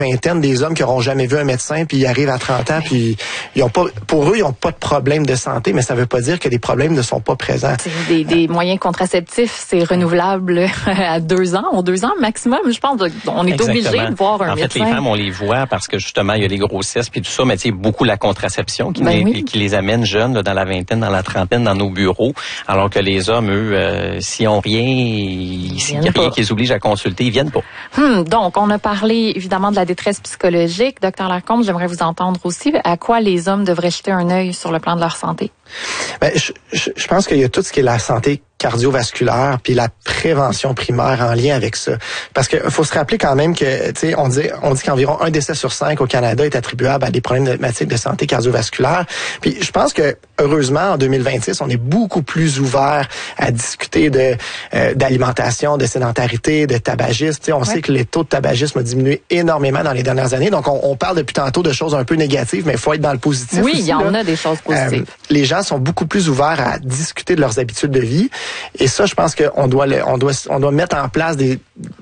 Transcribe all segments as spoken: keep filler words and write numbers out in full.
vingtaine des hommes qui n'auront jamais vu un médecin, puis ils arrivent à trente ans, puis ils ont pas, pour eux, ils n'ont pas de problème de santé, mais ça ne veut pas dire que les problèmes ne sont pas présents. Des, des moyens contraceptifs, c'est renouvelable à deux ans, ou deux ans maximum, je pense. On est Exactement. Obligé de voir un en médecin. En fait, les femmes, on les voit parce que justement, il y a les grossesses puis tout ça, mais tu sais, beaucoup la contraception qui, ben les, oui. qui les amène jeunes, là, dans la vingtaine, dans la trentaine, dans nos bureaux, alors que les hommes, eux, euh, s'ils ont rien, s'il n'y a rien qui les oblige à consulter, ils viennent pas. Hum, donc, on a parlé évidemment de la détresse psychologique. Docteur Lacombe, j'aimerais vous entendre aussi. À quoi les hommes devraient jeter un œil sur le plan de leur santé? Ben, je, je, je pense qu'il y a tout ce qui est la santé cardiovasculaire puis la prévention primaire en lien avec ça. Parce que faut se rappeler quand même que, tu sais, on dit, on dit qu'environ un décès sur cinq au Canada est attribuable à des problématiques de santé cardiovasculaire. Puis je pense que, heureusement, en deux mille vingt-six, on est beaucoup plus ouvert à discuter de euh, d'alimentation, de sédentarité, de tabagisme. Tu sais, on ouais. sait que les taux de tabagisme ont diminué énormément dans les dernières années. Donc, on, on parle depuis tantôt de choses un peu négatives, mais il faut être dans le positif. Oui, aussi, il y en là. a des choses positives. Euh, les gens sont beaucoup plus ouverts à discuter de leurs habitudes de vie. Et ça, je pense qu'on doit, le, on doit, on doit mettre en place des,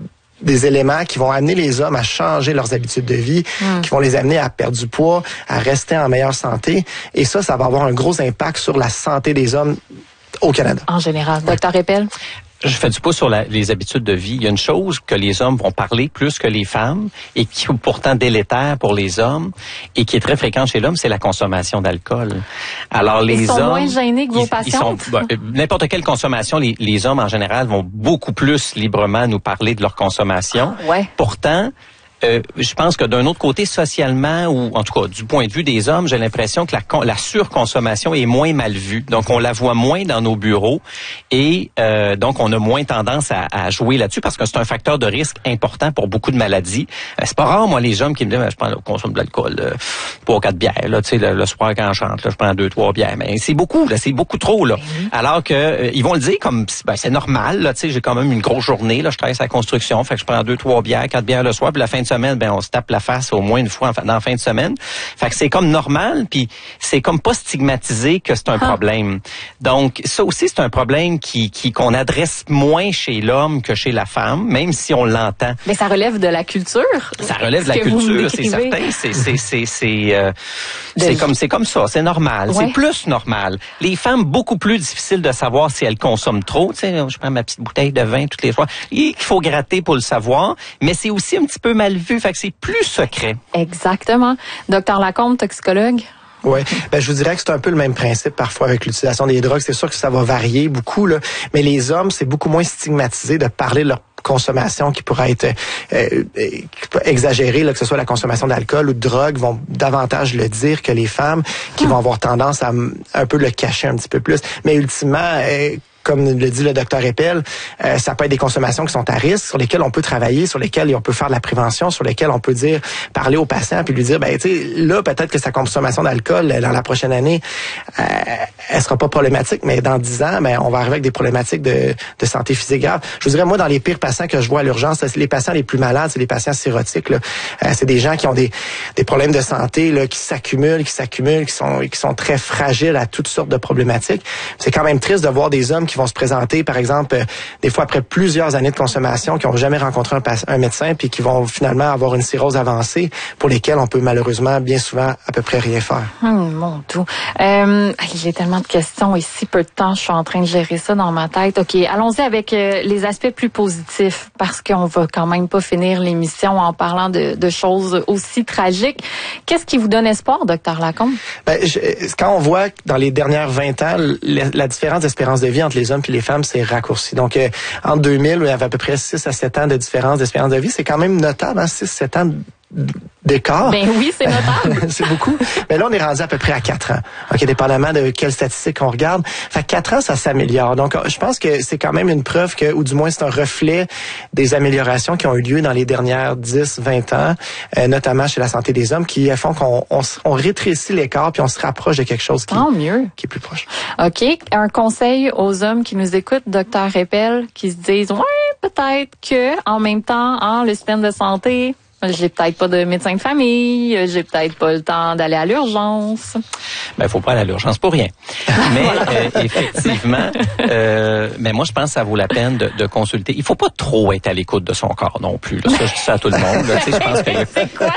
des éléments qui vont amener les hommes à changer leurs habitudes de vie, mm. qui vont les amener à perdre du poids, à rester en meilleure santé. Et ça, ça va avoir un gros impact sur la santé des hommes au Canada. En général. Docteur Eppel? Je fais du pouce sur la, les habitudes de vie. Il y a une chose que les hommes vont parler plus que les femmes et qui est pourtant délétère pour les hommes et qui est très fréquente chez l'homme, c'est la consommation d'alcool. Alors les ils sont hommes, moins gênés que vos ils, patients. Ils sont, bah, n'importe quelle consommation, les, les hommes en général vont beaucoup plus librement nous parler de leur consommation. Ah, ouais. Pourtant, Euh, je pense que d'un autre côté, socialement, ou en tout cas du point de vue des hommes, j'ai l'impression que la, la surconsommation est moins mal vue. Donc, on la voit moins dans nos bureaux et euh, donc on a moins tendance à, à jouer là-dessus parce que c'est un facteur de risque important pour beaucoup de maladies. Euh, c'est pas rare, moi, les hommes qui me disent, je prends, je consomme de l'alcool, euh, trois ou quatre bières, là, tu sais, le, le soir quand je chante, là, je prends deux, trois bières. Mais c'est beaucoup, là, c'est beaucoup trop, là. Mm-hmm. Alors que euh, ils vont le dire comme, ben, c'est normal, là, tu sais, j'ai quand même une grosse journée, là, je travaille sur la construction, fait que je prends deux, trois bières, quatre bières le soir, puis la fin de semaine, ben on se tape la face au moins une fois en, dans la fin de semaine. Fait que c'est comme normal, puis c'est comme pas stigmatisé que c'est un ah. problème. Donc ça aussi c'est un problème qui, qui qu'on adresse moins chez l'homme que chez la femme, même si on l'entend. Mais ça relève de la culture. Ça relève de la culture, c'est certain. C'est c'est c'est c'est euh, c'est comme c'est comme ça, c'est normal. Ouais. C'est plus normal. Les femmes beaucoup plus difficile de savoir si elles consomment trop. Tu sais, je prends ma petite bouteille de vin toutes les fois. Il faut gratter pour le savoir, mais c'est aussi un petit peu mal vu. Fait que c'est plus secret. Exactement. Docteur Lacombe, toxicologue. Oui, ben je vous dirais que c'est un peu le même principe parfois avec l'utilisation des drogues. C'est sûr que ça va varier beaucoup, là, mais les hommes, c'est beaucoup moins stigmatisé de parler de leur consommation qui pourrait être euh, exagérée, là, que ce soit la consommation d'alcool ou de drogue, vont davantage le dire que les femmes qui vont avoir tendance à un peu le cacher un petit peu plus. Mais ultimement, euh, comme le dit le docteur Eppel, euh, ça peut être des consommations qui sont à risque, sur lesquelles on peut travailler, sur lesquelles on peut faire de la prévention, sur lesquelles on peut dire, parler au patient, puis lui dire, ben tu sais, là, peut-être que sa consommation d'alcool, dans la prochaine année, euh, elle sera pas problématique, mais dans dix ans, ben on va arriver avec des problématiques de, de santé physique grave. Je vous dirais, moi, dans les pires patients que je vois à l'urgence, c'est les patients les plus malades, c'est les patients cirrhotiques, là. Euh, c'est des gens qui ont des, des problèmes de santé, là, qui s'accumulent, qui s'accumulent, qui sont, qui sont très fragiles à toutes sortes de problématiques. C'est quand même triste de voir des hommes qui vont se présenter, par exemple, euh, des fois après plusieurs années de consommation, qui n'ont jamais rencontré un, un médecin, puis qui vont finalement avoir une cirrhose avancée, pour lesquelles on peut malheureusement, bien souvent, à peu près rien faire. Hum, mon tout. Euh, j'ai tellement de questions ici, peu de temps, je suis en train de gérer ça dans ma tête. OK, allons-y avec euh, les aspects plus positifs, parce qu'on va quand même pas finir l'émission en parlant de, de choses aussi tragiques. Qu'est-ce qui vous donne espoir, docteur Lacombe? Ben, je, quand on voit que dans les dernières vingt ans, la, la différence d'espérance de vie entre les hommes et les femmes s'est raccourcie. Donc, euh, en deux mille, il y avait à peu près six à sept ans de différence d'espérance de vie. C'est quand même notable, hein, six à sept ans d'écart. Ben oui, c'est notable. C'est beaucoup. Mais là, on est rendu à peu près à quatre ans. OK, dépendamment de quelles statistiques on regarde. Fait que quatre ans, ça s'améliore. Donc, je pense que c'est quand même une preuve que, ou du moins, c'est un reflet des améliorations qui ont eu lieu dans les dernières dix, vingt ans, euh, notamment chez la santé des hommes, qui font qu'on on, on rétrécit l'écart puis on se rapproche de quelque chose qui, mieux. qui est plus proche. OK. Un conseil aux hommes qui nous écoutent, docteur Eppel, qui se disent, ouais, peut-être que, en même temps, hein, le système de santé, j'ai peut-être pas de médecin de famille, j'ai peut-être pas le temps d'aller à l'urgence. Ben, faut pas aller à l'urgence pour rien. Mais euh, effectivement, euh, mais moi je pense que ça vaut la peine de, de consulter. Il faut pas trop être à l'écoute de son corps non plus. Là. Ça, je dis ça à tout le monde. Là. Tu sais, je pense que